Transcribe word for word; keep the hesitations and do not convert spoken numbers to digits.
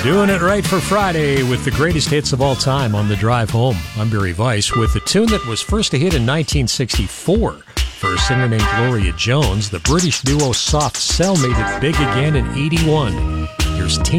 Doing it right for Friday with the greatest hits of all time on the drive home. I'm Barry Weiss with a tune that was first a hit in nineteen sixty-four for a singer named Gloria Jones. The British duo Soft Cell made it big again in eighty-one. Here's Teen